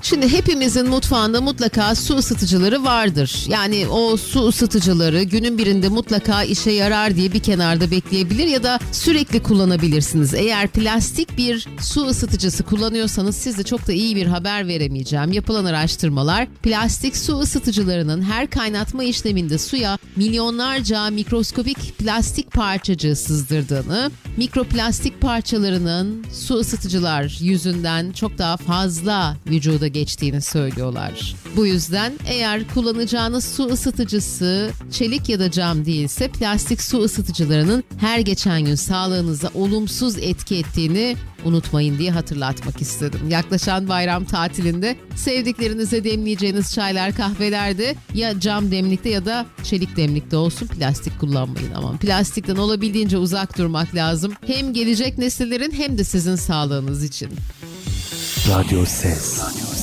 Şimdi hepimizin mutfağında mutlaka su ısıtıcıları vardır. Yani o su ısıtıcıları günün birinde mutlaka işe yarar diye bir kenarda bekleyebilir ya da sürekli kullanabilirsiniz. Eğer plastik bir su ısıtıcısı kullanıyorsanız size çok da iyi bir haber veremeyeceğim. Yapılan araştırmalar plastik su ısıtıcılarının her kaynatma işleminde suya milyonlarca mikroskobik plastik parçacığı sızdırdığını, mikroplastik parçalarının su ısıtıcılar yüzünden çok daha fazla vücuda geçtiğini söylüyorlar. Bu yüzden eğer kullanacağınız su ısıtıcısı çelik ya da cam değilse plastik su ısıtıcılarının her geçen gün sağlığınıza olumsuz etki ettiğini unutmayın diye hatırlatmak istedim. Yaklaşan bayram tatilinde sevdiklerinize demleyeceğiniz çaylar, kahveler de ya cam demlikte ya da çelik demlikte olsun, plastik kullanmayın. Ama plastikten olabildiğince uzak durmak lazım. Hem gelecek nesillerin hem de sizin sağlığınız için. Radyo Ses.